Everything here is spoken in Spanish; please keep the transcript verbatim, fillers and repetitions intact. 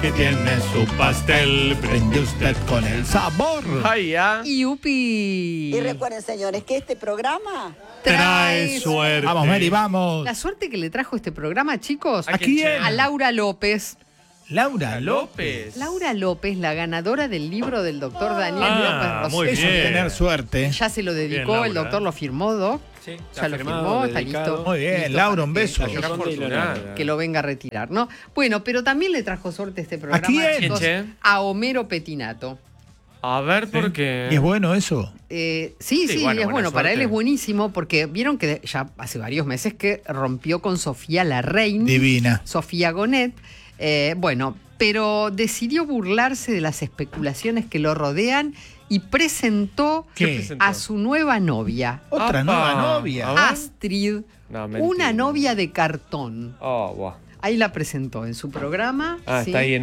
que tiene su pastel. Prende usted con el sabor. Ay, ya. ¡Yupi! Y recuerden, señores, que este programa Trae suerte. Vamos, Mary, vamos. La suerte que le trajo este programa, chicos, ¿A ¿A quién? quién? a Laura López. Laura López. Laura López, la ganadora del libro del doctor Daniel Ah, López muy Rossetti. Eso es bien. tener suerte. Ya se lo dedicó, Bien, Laura. el doctor lo firmó, Doc. Sí, Ya lo firmado, firmó, está dedicado. listo. Muy bien, Listo Laura, para un que- beso. Qué afortunada. Que lo venga a retirar, ¿no? Bueno, pero también le trajo suerte este programa, quién? chicos, ¿Quién, che? a Homero Petinato. A ver, ¿por qué? ¿Y es bueno eso? Eh, sí, sí, Sí, bueno, es buena bueno, para suerte. él es buenísimo porque vieron que ya hace varios meses que rompió con Sofía Larraín, Divina. Sofía Gonet, eh, bueno, pero decidió burlarse de las especulaciones que lo rodean y presentó ¿Qué? presentó? a su nueva novia, Otra Apa. nueva A novia. ver. Astrid, No, mentira. una novia de cartón. Oh, wow. Ahí la presentó en su programa. Ah, ¿sí? está ahí en